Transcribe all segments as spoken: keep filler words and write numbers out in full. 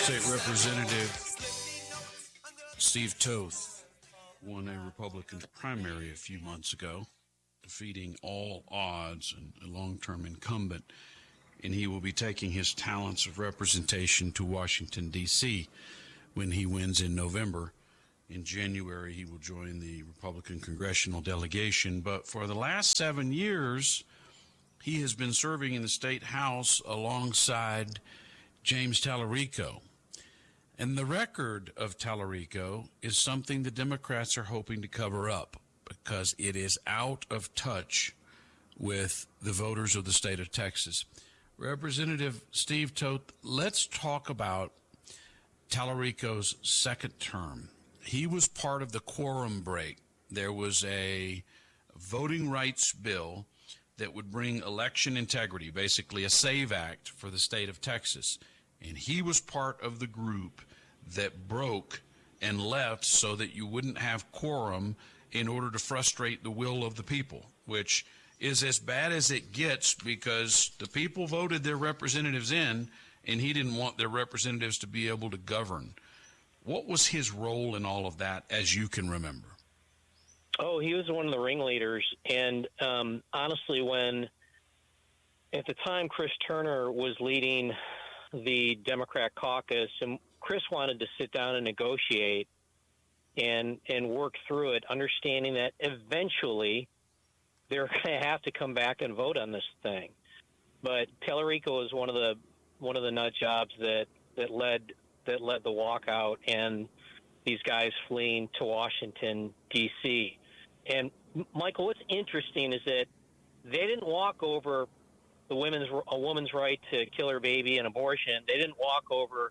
State Representative Steve Toth won a Republican primary a few months ago, defeating all odds and a long-term incumbent, and he will be taking his talents of representation to Washington, D C when he wins in November. In January, he will join the Republican congressional delegation, but for the last seven years, he has been serving in the state house alongside James Tallarico. And the record of Tallarico is something the Democrats are hoping to cover up because it is out of touch with the voters of the state of Texas. Representative Steve Toth, let's talk about Tallarico's second term. He was part of the quorum break. There was a voting rights bill that would bring election integrity, basically a SAVE Act for the state of Texas. And he was part of the group that broke and left so that you wouldn't have quorum in order to frustrate the will of the people, which is as bad as it gets because the people voted their representatives in, and he didn't want their representatives to be able to govern. What was his role in all of that, as you can remember? Oh, he was one of the ringleaders. And um, honestly, when at the time Chris Turner was leading the Democrat caucus, and Chris wanted to sit down and negotiate and and work through it, understanding that eventually they're going to have to come back and vote on this thing. But Tallarico was one of the one of the nut jobs that, that led that led the walkout and these guys fleeing to Washington, D C. And, Michael, what's interesting is that they didn't walk over the women's a woman's right to kill her baby and abortion. They didn't walk over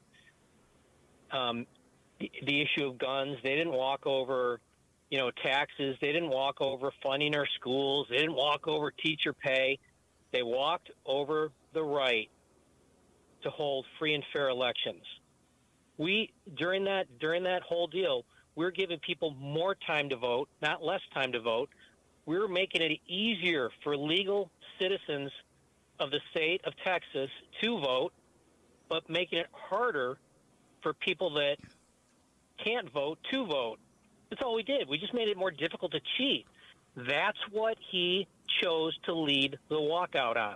um, the, the issue of guns. They didn't walk over, you know, taxes. They didn't walk over funding our schools. They didn't walk over teacher pay. They walked over the right to hold free and fair elections. We during that during that whole deal, we're giving people more time to vote, not less time to vote. We're making it easier for legal citizens of the state of Texas to vote, but making it harder for people that can't vote to vote. That's all we did. We just made it more difficult to cheat. That's what he chose to lead the walkout on.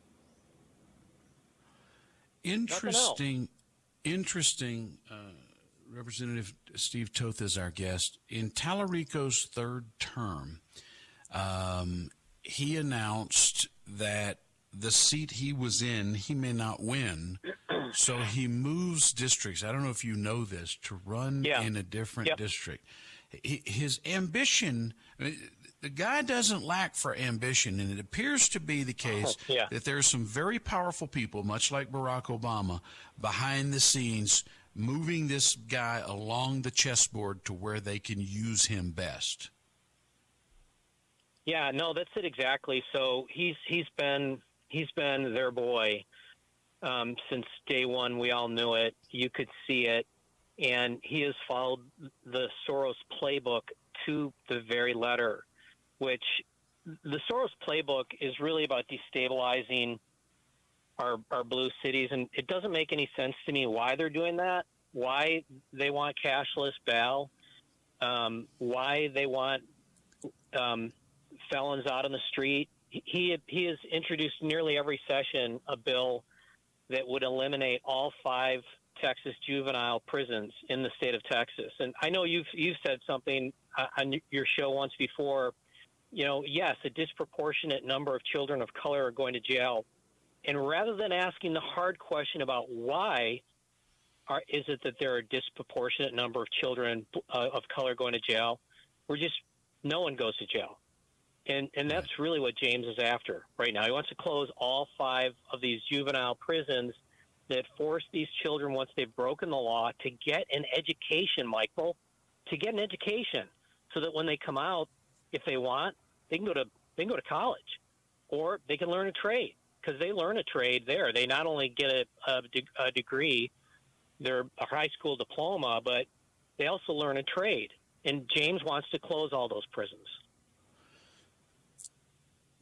Interesting. Interesting. Uh, Representative Steve Toth is our guest. In Tallarico's third term, um, he announced that the seat he was in, he may not win, so he moves districts. I don't know if you know this, to run yeah. in a different yep. district. His ambition, I mean, the guy doesn't lack for ambition, and it appears to be the case oh, yeah. that there are some very powerful people, much like Barack Obama, behind the scenes moving this guy along the chessboard to where they can use him best. Yeah, no, that's it exactly. So he's he's been he's been their boy um, since day one. We all knew it. You could see it, and he has followed the Soros playbook to the very letter. Which the Soros playbook is really about destabilizing our our blue cities, and it doesn't make any sense to me why they're doing that. Why they want cashless bail, um, why they want um, felons out on the street. He he has introduced nearly every session a bill that would eliminate all five Texas juvenile prisons in the state of Texas. And I know you've you've said something on your show once before. You know, yes, a disproportionate number of children of color are going to jail. And rather than asking the hard question about why are, is it that there are a disproportionate number of children uh, of color going to jail, we're just, no one goes to jail. And and that's really what James is after right now. He wants to close all five of these juvenile prisons that force these children, once they've broken the law, to get an education, Michael, to get an education so that when they come out, if they want, they can go to they can go to college, or they can learn a trade, because they learn a trade there. They not only get a, a, de- a degree, their a high school diploma, but they also learn a trade. And James wants to close all those prisons.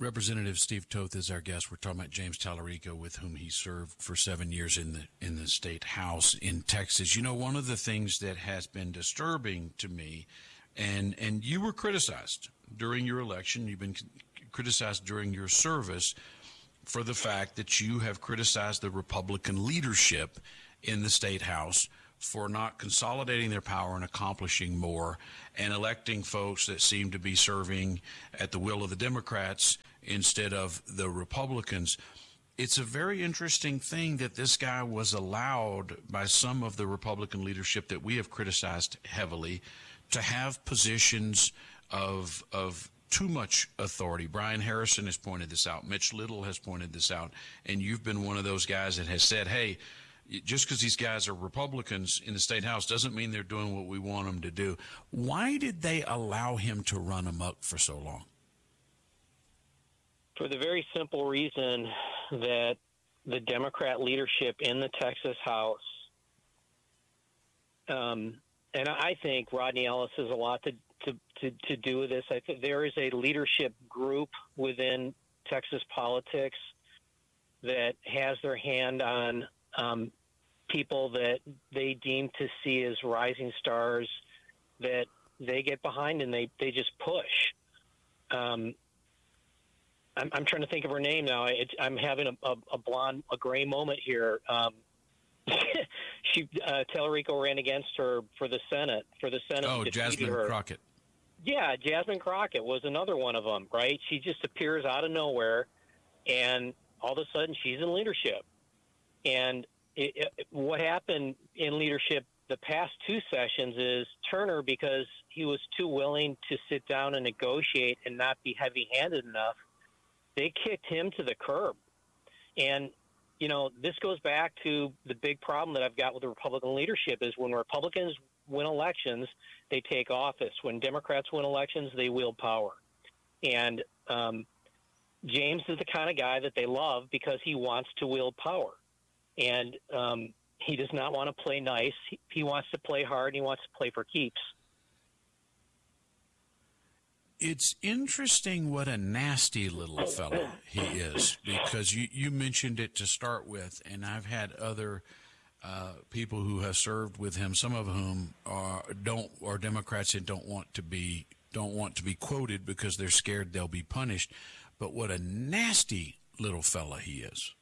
Representative Steve Toth is our guest. We're talking about James Tallarico, with whom he served for seven years in the in the state house in Texas. You know, one of the things that has been disturbing to me, and and you were criticized during your election, you've been criticized during your service for the fact that you have criticized the Republican leadership in the state house for not consolidating their power and accomplishing more and electing folks that seem to be serving at the will of the Democrats instead of the Republicans. It's a very interesting thing that this guy was allowed by some of the Republican leadership that we have criticized heavily to have positions of of too much authority. Brian Harrison has pointed this out. Mitch Little has pointed this out. And you've been one of those guys that has said, hey, just because these guys are Republicans in the state house doesn't mean they're doing what we want them to do. Why did they allow him to run amok for so long? For the very simple reason that the Democrat leadership in the Texas House, um, and I think Rodney Ellis has a lot to, to, to, to do with this. I think there is a leadership group within Texas politics that has their hand on um, people that they deem to see as rising stars that they get behind and they, they just push. Um, I'm, I'm trying to think of her name now. It, I'm having a, a, a blonde, a gray moment here. Um, she, uh, Tallarico ran against her for the Senate. For the Senate, oh, Jasmine her. Crockett. Yeah, Jasmine Crockett was another one of them. Right? She just appears out of nowhere, and all of a sudden she's in leadership. And it, it, what happened in leadership the past two sessions is Turner, because he was too willing to sit down and negotiate and not be heavy-handed enough, they kicked him to the curb. And, you know, this goes back to the big problem that I've got with the Republican leadership is when Republicans win elections, they take office. When Democrats win elections, they wield power. And um, James is the kind of guy that they love because he wants to wield power. And um, he does not want to play nice. He, he wants to play hard, and he wants to play for keeps. It's interesting what a nasty little fellow he is, because you, you mentioned it to start with, and I've had other uh, people who have served with him, some of whom are don't are Democrats and don't want to be don't want to be quoted because they're scared they'll be punished. But what a nasty little fella he is.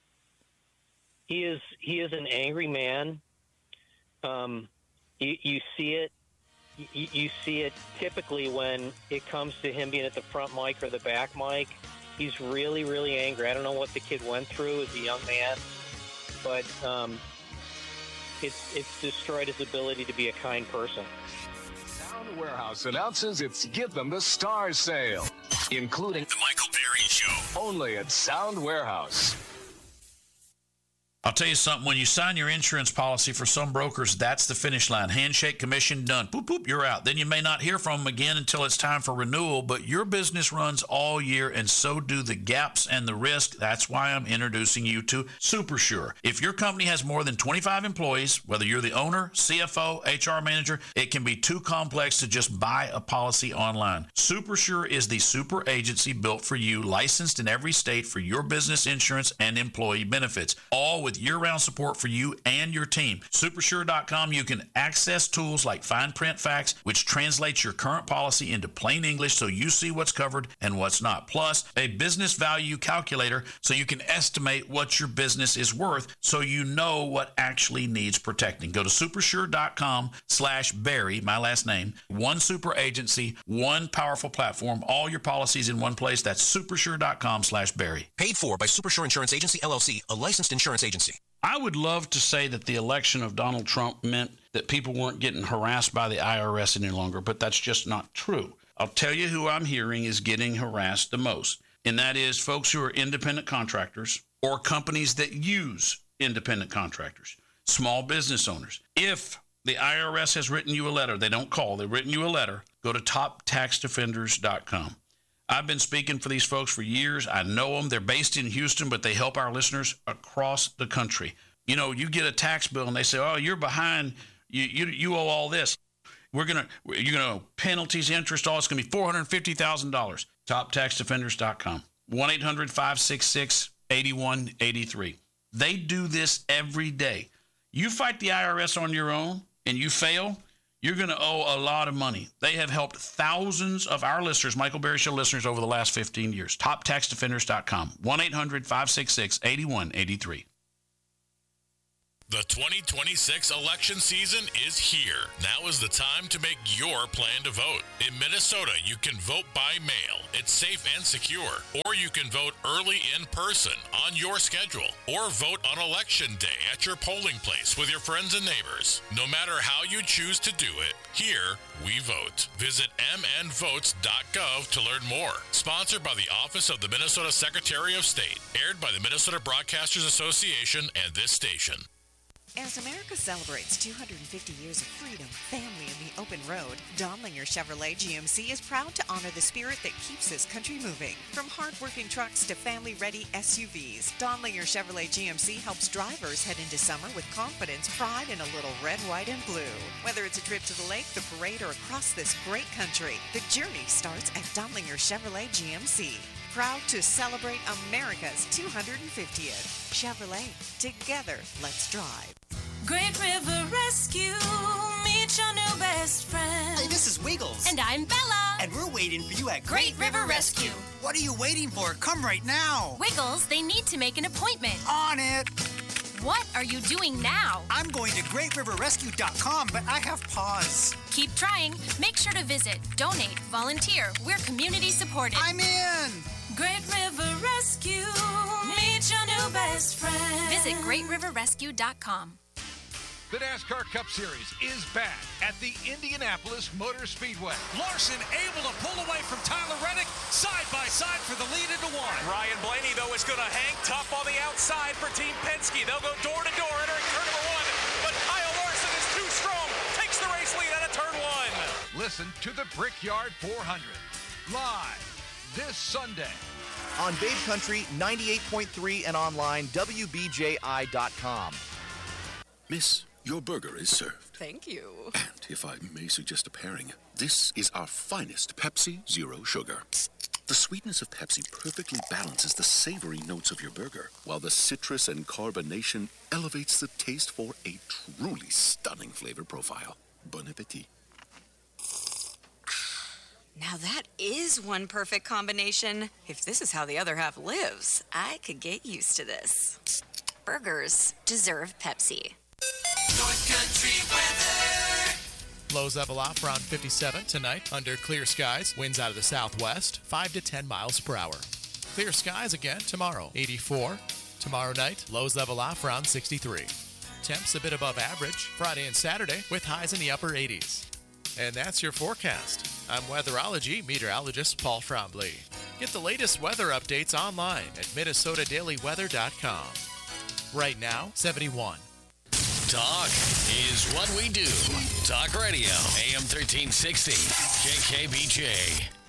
He is he is an angry man. Um, you, you see it. You, you see it typically when it comes to him being at the front mic or the back mic. He's really, really angry. I don't know what the kid went through as a young man, but um, it's it's destroyed his ability to be a kind person. Sound Warehouse announces its Give Them the Stars sale, including The Michael Berry Show. Only at Sound Warehouse. I'll tell you something, when you sign your insurance policy for some brokers, that's the finish line. Handshake, commission, done. Boop, boop, you're out. Then you may not hear from them again until it's time for renewal, but your business runs all year, and so do the gaps and the risk. That's why I'm introducing you to SuperSure. If your company has more than twenty-five employees, whether you're the owner, C F O, H R manager, it can be too complex to just buy a policy online. SuperSure is the super agency built for you, licensed in every state for your business insurance and employee benefits, all with year-round support for you and your team. Supersure dot com, you can access tools like fine print facts, which translates your current policy into plain English so you see what's covered and what's not. Plus, a business value calculator so you can estimate what your business is worth so you know what actually needs protecting. Go to supersure dot com slash Barry, my last name, one super agency, one powerful platform, all your policies in one place. That's supersure dot com slash Barry. Paid for by Supersure Insurance Agency, L L C, a licensed insurance agency. I would love to say that the election of Donald Trump meant that people weren't getting harassed by the I R S any longer, but that's just not true. I'll tell you who I'm hearing is getting harassed the most, and that is folks who are independent contractors or companies that use independent contractors, small business owners. If the I R S has written you a letter, they don't call, they've written you a letter, go to top tax defenders dot com. I've been speaking for these folks for years. I know them. They're based in Houston, but they help our listeners across the country. You know, you get a tax bill and they say, oh, you're behind. You you, you owe all this. We're going to, you're going to penalties, interest, all. It's going to be four hundred fifty thousand dollars. top tax defenders dot com. one eight hundred five six six eight one eight three. They do this every day. You fight the I R S on your own and you fail, you're going to owe a lot of money. They have helped thousands of our listeners, Michael Berry Show listeners, over the last fifteen years. top tax defenders dot com. one eight hundred five six six eight one eight three. The twenty twenty-six election season is here. Now is the time to make your plan to vote. In Minnesota, you can vote by mail. It's safe and secure. Or you can vote early in person on your schedule. Or vote on election day at your polling place with your friends and neighbors. No matter how you choose to do it, here we vote. Visit m n votes dot gov to learn more. Sponsored by the Office of the Minnesota Secretary of State. Aired by the Minnesota Broadcasters Association and this station. As America celebrates two hundred fifty years of freedom, family, and the open road, Donlinger Chevrolet G M C is proud to honor the spirit that keeps this country moving. From hard-working trucks to family-ready S U Vs, Donlinger Chevrolet G M C helps drivers head into summer with confidence, pride, and a little red, white, and blue. Whether it's a trip to the lake, the parade, or across this great country, the journey starts at Donlinger Chevrolet G M C. Proud to celebrate America's two hundred fiftieth. Chevrolet, together, let's drive. Great River Rescue, meet your new best friend. Hey, this is Wiggles. And I'm Bella. And we're waiting for you at Great, Great River Rescue. What are you waiting for? Come right now. Wiggles, they need to make an appointment. On it. What are you doing now? I'm going to great river rescue dot com, but I have pause. Keep trying. Make sure to visit, donate, volunteer. We're community supported. I'm in. Great River Rescue, meet your new best friend. Visit great river rescue dot com. The NASCAR Cup Series is back at the Indianapolis Motor Speedway. Larson able to pull away from Tyler Reddick, side by side for the lead into one. Ryan Blaney, though, is going to hang tough on the outside for Team Penske. They'll go door to door entering turn number one, but Kyle Larson is too strong, takes the race lead out of turn one. Listen to the Brickyard four hundred, live this Sunday. On Babe Country, ninety-eight point three and online, W B J I dot com. Miss, your burger is served. Thank you. And if I may suggest a pairing, this is our finest Pepsi Zero Sugar. The sweetness of Pepsi perfectly balances the savory notes of your burger, while the citrus and carbonation elevates the taste for a truly stunning flavor profile. Bon appetit. Now that is one perfect combination. If this is how the other half lives, I could get used to this. Burgers deserve Pepsi. North Country weather. Lows level off around fifty-seven tonight under clear skies. Winds out of the southwest, five to ten miles per hour. Clear skies again tomorrow, eighty-four. Tomorrow night, lows level off around sixty-three. Temps a bit above average Friday and Saturday with highs in the upper eighties. And that's your forecast. I'm weatherology meteorologist Paul Trombley. Get the latest weather updates online at minnesota daily weather dot com. Right now, seventy-one. Talk is what we do. Talk Radio, A M thirteen sixty, K K B J.